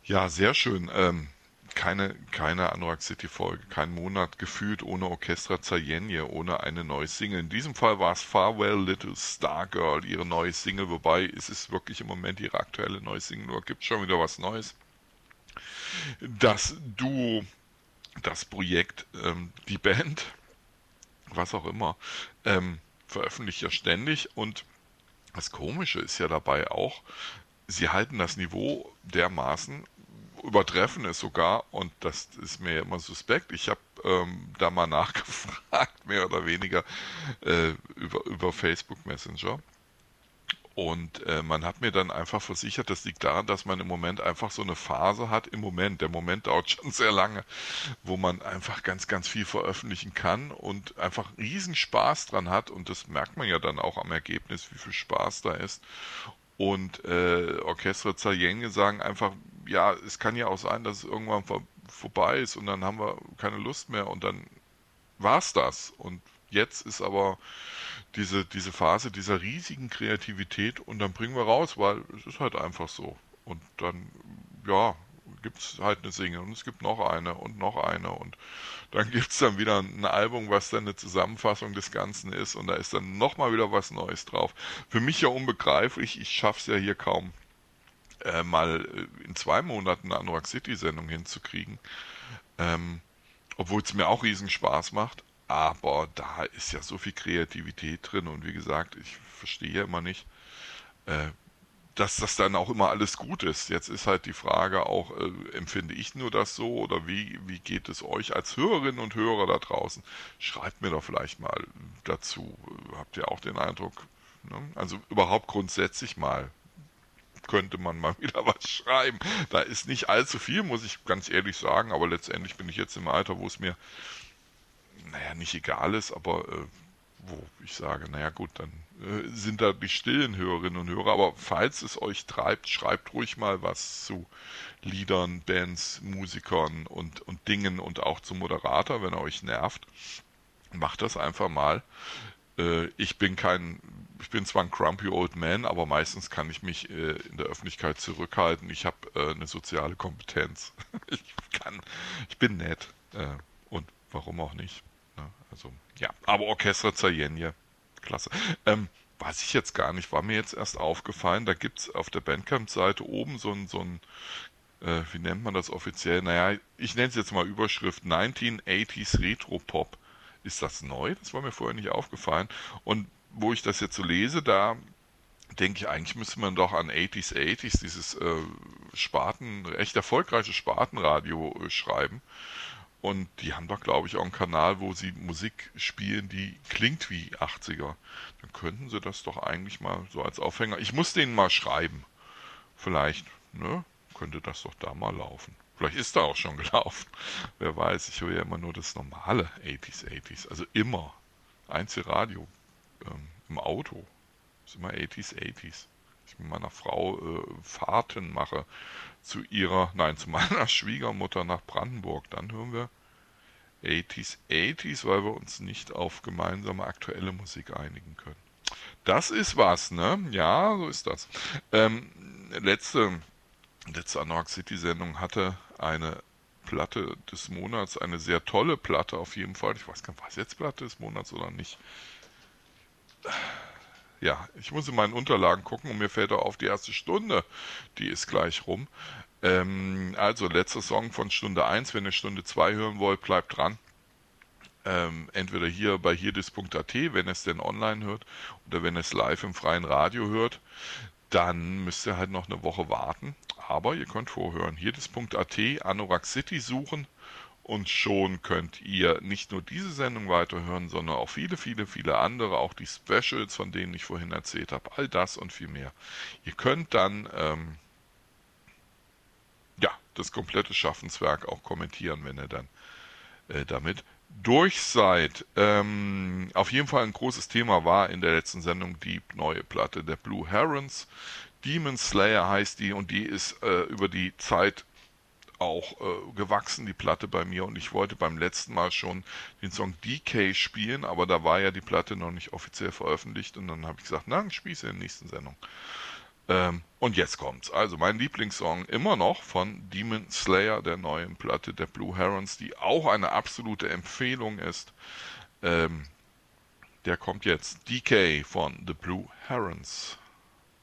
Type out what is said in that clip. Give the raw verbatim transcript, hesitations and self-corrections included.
Ja, sehr schön. Ähm, keine, keine Anorak City Folge, kein Monat gefühlt ohne Orchestra Zayenje, ohne eine neue Single. In diesem Fall war es Farewell Little Stargirl, ihre neue Single, wobei es ist wirklich im Moment ihre aktuelle neue Single, nur gibt schon wieder was Neues. Das Duo, das Projekt, ähm, die Band, was auch immer, ähm, veröffentlicht ja ständig und das Komische ist ja dabei auch, sie halten das Niveau dermaßen, übertreffen es sogar und das ist mir immer suspekt. Ich habe ähm, da mal nachgefragt, mehr oder weniger, äh, über, über Facebook Messenger. Und äh, man hat mir dann einfach versichert, das liegt daran, dass man im Moment einfach so eine Phase hat, im Moment, der Moment dauert schon sehr lange, wo man einfach ganz, ganz viel veröffentlichen kann und einfach riesen Spaß dran hat. Und das merkt man ja dann auch am Ergebnis, wie viel Spaß da ist. Und äh, Orchestra Zayenge sagen einfach, ja, es kann ja auch sein, dass es irgendwann vor, vorbei ist und dann haben wir keine Lust mehr und dann war's das. Und jetzt ist aber diese, diese Phase dieser riesigen Kreativität und dann bringen wir raus, weil es ist halt einfach so. Und dann, ja, gibt es halt eine Single und es gibt noch eine und noch eine und dann gibt es dann wieder ein Album, was dann eine Zusammenfassung des Ganzen ist und da ist dann nochmal wieder was Neues drauf. Für mich ja unbegreiflich, ich schaff's ja hier kaum äh, mal äh, in zwei Monaten eine Anorak City Sendung hinzukriegen, ähm, obwohl es mir auch riesen Spaß macht. Aber da ist ja so viel Kreativität drin und wie gesagt, ich verstehe ja immer nicht, äh, dass das dann auch immer alles gut ist. Jetzt ist halt die Frage auch, äh, empfinde ich nur das so oder wie, wie geht es euch als Hörerinnen und Hörer da draußen? Schreibt mir doch vielleicht mal dazu. Habt ihr auch den Eindruck, ne? Also überhaupt grundsätzlich mal könnte man mal wieder was schreiben. Da ist nicht allzu viel, muss ich ganz ehrlich sagen, aber letztendlich bin ich jetzt im Alter, wo es mir, naja, nicht egal ist, aber äh, wo ich sage, naja gut, dann äh, sind da die stillen Hörerinnen und Hörer, aber falls es euch treibt, schreibt ruhig mal was zu Liedern, Bands, Musikern und, und Dingen und auch zum Moderator, wenn er euch nervt. Macht das einfach mal. Äh, ich bin kein, ich bin zwar ein grumpy old man, aber meistens kann ich mich äh, in der Öffentlichkeit zurückhalten. Ich habe äh, eine soziale Kompetenz. ich kann, ich bin nett. Äh, und warum auch nicht? Ne? Also, ja. Aber Orchester Zayenje, klasse. Ähm, weiß ich jetzt gar nicht, war mir jetzt erst aufgefallen, da gibt es auf der Bandcamp-Seite oben so ein, so ein äh, wie nennt man das offiziell? Naja, ich nenne es jetzt mal Überschrift neunzehnhundertachtziger Retro Pop. Ist das neu? Das war mir vorher nicht aufgefallen. Und wo ich das jetzt so lese, da denke ich, eigentlich müsste man doch an achtziger achtziger, dieses äh, Spaten, recht erfolgreiche Spartenradio äh, schreiben. Und die haben doch, glaube ich, auch einen Kanal, wo sie Musik spielen, die klingt wie achtziger. Dann könnten sie das doch eigentlich mal so als Aufhänger. Ich muss denen mal schreiben. Vielleicht, ne? Könnte das doch da mal laufen. Vielleicht ist da auch schon gelaufen. Wer weiß, ich höre ja immer nur das normale achtziger achtziger. Also immer. Einzel Radio ähm, im Auto. Ist immer achtziger achtziger. Ich mit meiner Frau äh, Fahrten mache zu ihrer, nein, zu meiner Schwiegermutter nach Brandenburg. Dann hören wir achtziger achtziger, weil wir uns nicht auf gemeinsame aktuelle Musik einigen können. Das ist was, ne? Ja, so ist das. Ähm, letzte letzte Anorak City Sendung hatte eine Platte des Monats, eine sehr tolle Platte auf jeden Fall. Ich weiß gar nicht, war es jetzt Platte des Monats oder nicht. Ja, ich muss in meinen Unterlagen gucken und mir fällt auch auf, die erste Stunde, die ist gleich rum. Ähm, also, letzter Song von Stunde eins. Wenn ihr Stunde zwei hören wollt, bleibt dran. Ähm, entweder hier bei hierdis punkt at, wenn ihr es denn online hört, oder wenn ihr es live im freien Radio hört. Dann müsst ihr halt noch eine Woche warten. Aber ihr könnt vorhören. Hierdis punkt at, Anorak City suchen und schon könnt ihr nicht nur diese Sendung weiterhören, sondern auch viele, viele, viele andere, auch die Specials, von denen ich vorhin erzählt habe. All das und viel mehr. Ihr könnt dann ähm, ja das komplette Schaffenswerk auch kommentieren, wenn ihr dann äh, damit durch seid. Ähm, auf jeden Fall ein großes Thema war in der letzten Sendung die neue Platte der Blue Herons. Demon Slayer heißt die und die ist äh, über die Zeit auch äh, gewachsen, die Platte bei mir. Und ich wollte beim letzten Mal schon den Song D K spielen, aber da war ja die Platte noch nicht offiziell veröffentlicht. Und dann habe ich gesagt, na, dann spiele ich sie in der nächsten Sendung. Ähm, und jetzt kommt's. Also mein Lieblingssong immer noch von Demon Slayer, der neuen Platte der Blue Herons, die auch eine absolute Empfehlung ist. Ähm, der kommt jetzt. D K von The Blue Herons.